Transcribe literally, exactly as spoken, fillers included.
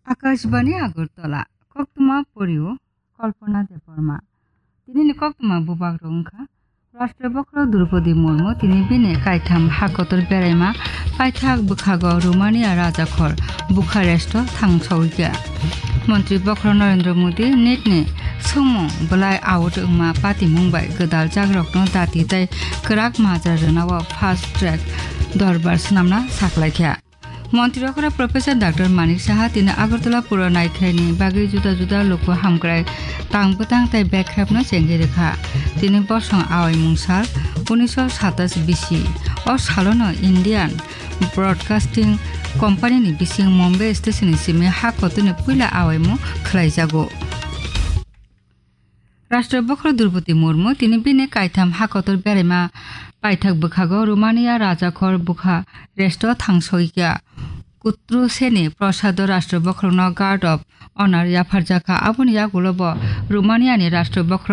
আকাশবাণী আগরতলা কক্তমা পরিও কল্পনা দেববর্মা তিনি কক্তমা বুবাক রংখা রাষ্ট্রবক্র দ্রৌপদী মুর্মু তিনি বিনে কাইথাম হাকতর বেড়াইমা পাইথাক বুখাগ রোমানিয়া রাজাখর বুখারেস্ট থাংসাউইয়া মন্ত্রী বক্র নরেন্দ্র মোদী নেটনে सोमो बलाय आउट मा पाती मुंबाई गदाल जाग्रकनो दाती ताई कराक माजार रनावा फास्ट ट्रैक दरबार सुनामना साखलायख्या मन्त्रीफोरा प्रफेसर डाक्टर मानिक साहा तिनी आगरतला पुर नायख्रायनि बागै जुदा जुदा लोक हामग्राय तांबतां ताई बेख्रेबनो सेंगेरेखा तिनी बसं आवै मुंसार उन्नीसश सतासी बिसि अ सालनो इन्डियान ब्रडकास्टिं कम्पानीनि बिसिं मुम्बाइ स्टेशननि सिमे हाकतनि पुइला आवायमु खलायजागो राष्ट्रबक्र द्रौपदी मुर्मु तिनी बिने कायथाम हाकतर बेरेमा पाइथाक बुखागो रोमानिया राजाखर बुखा रेस्ट थांसइया कुत्रु सेनि प्रसाद राष्ट्रबक्र न गार्ड अफ अनार याफारजाखा आबुनि यागुलब रोमानियानि राष्ट्रबक्र